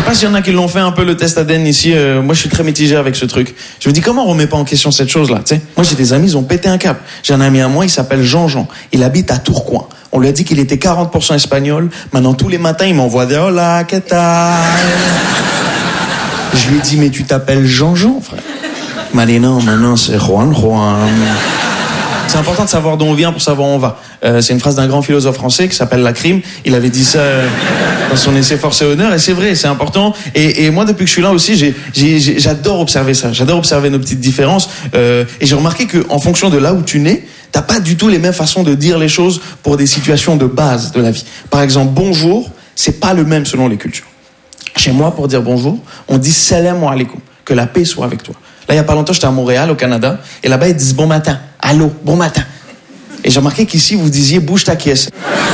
pas s'il y en a qui l'ont fait un peu le test ADN ici. Moi, je suis très mitigé avec ce truc. Je me dis, comment on remet pas en question cette chose-là, tu sais? Moi, j'ai des amis, ils ont pété un cap. J'ai un ami à moi, il s'appelle Jean-Jean. Il habite à Tourcoing. On lui a dit qu'il était 40% espagnol. Maintenant, tous les matins, il m'envoie des hola, ¿qué tal? Je lui ai dit, mais tu t'appelles Jean-Jean, frère? Il m'a dit, non, maintenant, c'est Juan. C'est important de savoir d'où on vient pour savoir où on va. C'est une phrase d'un grand philosophe français qui s'appelle Lacrime. Il avait dit ça dans son essai Force et Honneur, et c'est vrai, c'est important. Et moi, depuis que je suis là aussi, j'adore observer ça. J'adore observer nos petites différences. Et j'ai remarqué qu'en fonction de là où tu nais, t'as pas du tout les mêmes façons de dire les choses pour des situations de base de la vie. Par exemple, bonjour, c'est pas le même selon les cultures. Chez moi, pour dire bonjour, on dit salam alaikum, que la paix soit avec toi. Là, il y a pas longtemps, j'étais à Montréal, au Canada, et là-bas, ils disent bon matin. Allô, bon matin. Et j'ai remarqué qu'ici, vous disiez bouge ta caisse.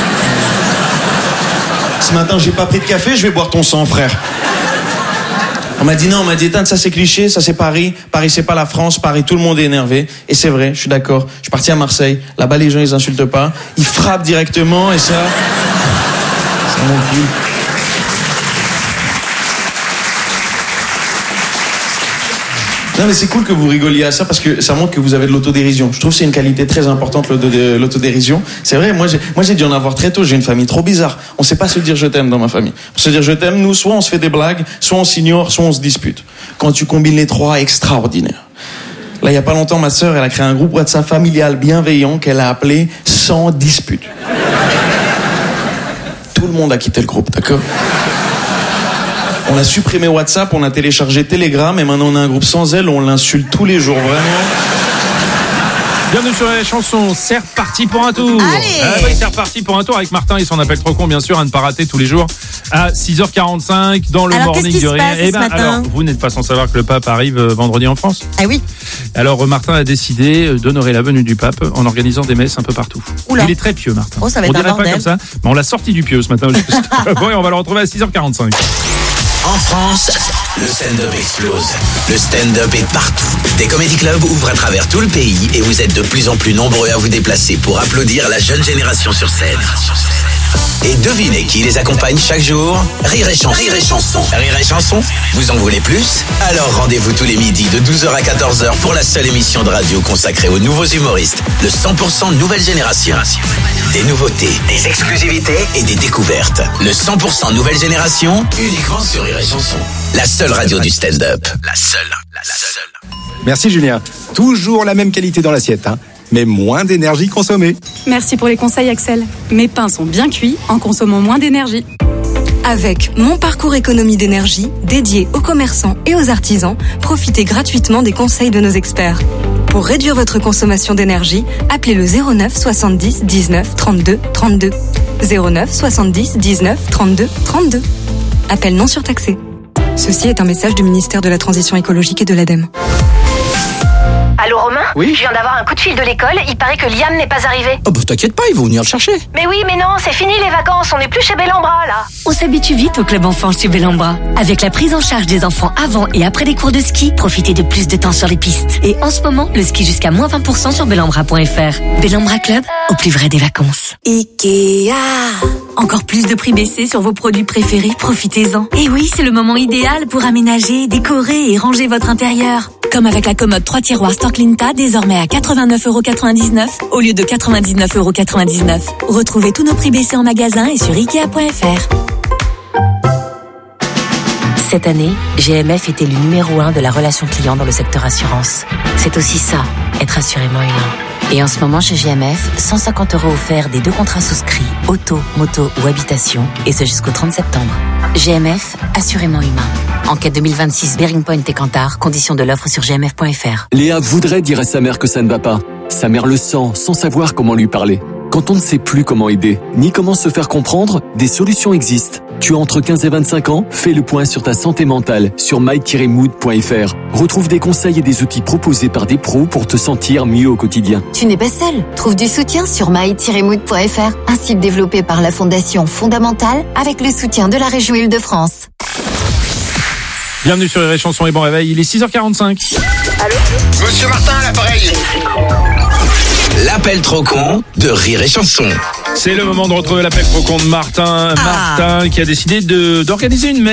Ce matin, j'ai pas pris de café, je vais boire ton sang, frère. On m'a dit non, on m'a dit éteinte, ça c'est cliché, ça c'est Paris. Paris, c'est pas la France. Paris, tout le monde est énervé. Et c'est vrai, je suis d'accord. Je suis parti à Marseille. Là-bas, les gens, ils insultent pas. Ils frappent directement, et ça mon cul. Non mais c'est cool que vous rigoliez à ça parce que ça montre que vous avez de l'autodérision. Je trouve que c'est une qualité très importante, l'autodérision. C'est vrai, moi j'ai dû en avoir très tôt. J'ai une famille trop bizarre. On sait pas se dire je t'aime dans ma famille. Pour se dire je t'aime, nous, soit on se fait des blagues, soit on s'ignore, soit on se dispute. Quand tu combines les trois, extraordinaire. Là, il y a pas longtemps, ma sœur, elle a créé un groupe WhatsApp familial bienveillant qu'elle a appelé Sans dispute. Tout le monde a quitté le groupe, d'accord? On a supprimé WhatsApp, on a téléchargé Telegram et maintenant on a un groupe sans elle, on l'insulte tous les jours, vraiment. Bienvenue sur les chansons, c'est reparti pour un tour. Allez, oui, c'est reparti pour un tour avec Martin et son appel trop con, bien sûr, à ne pas rater tous les jours à 6h45 dans le alors, morning de Rire. Eh ben, alors, vous n'êtes pas sans savoir que le pape arrive vendredi en France. Ah oui. Alors, Martin a décidé d'honorer la venue du pape en organisant des messes un peu partout. Oula. Il est très pieux, Martin. Oh, ça va on être un dirait pas bordel. comme ça, mais on l'a sorti du pieux ce matin. Bon, et on va le retrouver à 6h45. En France, le stand-up explose. Le stand-up est partout. Des comédie clubs ouvrent à travers tout le pays et vous êtes de plus en plus nombreux à vous déplacer pour applaudir la jeune génération sur scène. Et devinez qui les accompagne chaque jour? Rire et chanson. Rire et chanson. Rire et chanson, vous en voulez plus? Alors rendez-vous tous les midis de 12h à 14h pour la seule émission de radio consacrée aux nouveaux humoristes. Le 100% nouvelle génération. Des nouveautés, des exclusivités et des découvertes. Le 100% nouvelle génération, uniquement sur Rire et chanson. La seule radio du stand-up. La seule. Merci Julien. Toujours la même qualité dans l'assiette, hein, mais moins d'énergie consommée. Merci pour les conseils, Axel. Mes pains sont bien cuits en consommant moins d'énergie. Avec Mon Parcours Économie d'énergie, dédié aux commerçants et aux artisans, profitez gratuitement des conseils de nos experts. Pour réduire votre consommation d'énergie, appelez le 09 70 19 32 32. 09 70 19 32 32. Appel non surtaxé. Ceci est un message du ministère de la Transition écologique et de l'ADEME. Allô Romain? Oui. Je viens d'avoir un coup de fil de l'école, il paraît que Liam n'est pas arrivé. Oh bah t'inquiète pas, ils vont venir le chercher. Mais oui, mais non, c'est fini les vacances, on n'est plus chez Bellambra là. On s'habitue vite au club enfant chez Bellambra. Avec la prise en charge des enfants avant et après les cours de ski, profitez de plus de temps sur les pistes. Et en ce moment, le ski jusqu'à moins 20% sur bellambra.fr. Bellambra Club, au plus vrai des vacances. Ikea. Encore plus de prix baissés sur vos produits préférés, profitez-en. Et oui, c'est le moment idéal pour aménager, décorer et ranger votre intérieur. Comme avec la commode 3 tiroirs Storklinta, désormais à 89,99€ au lieu de 99,99€. Retrouvez tous nos prix baissés en magasin et sur Ikea.fr. Cette année, GMF est élu numéro 1 de la relation client dans le secteur assurance. C'est aussi ça, être assurément humain. Et en ce moment chez GMF, 150€ offerts des 2 contrats souscrits, auto, moto ou habitation, et ce jusqu'au 30 septembre. GMF, assurément humain. Enquête 2026 Bearing Point et Kantar, conditions de l'offre sur gmf.fr. Léa voudrait dire à sa mère que ça ne va pas. Sa mère le sent, sans savoir comment lui parler. Quand on ne sait plus comment aider, ni comment se faire comprendre, des solutions existent. Tu as entre 15 et 25 ans? Fais le point sur ta santé mentale sur my-mood.fr. Retrouve des conseils et des outils proposés par des pros pour te sentir mieux au quotidien. Tu n'es pas seul. Trouve du soutien sur my-mood.fr, un site développé par la Fondation Fondamentale avec le soutien de la région Île-de-France. Bienvenue sur les chansons et bon réveil, il est 6h45. Allô? Monsieur Martin à l'appareil. L'appel trop con de Rire et chanson. C'est le moment de retrouver l'appel trop con de Martin. Martin qui a décidé d'organiser une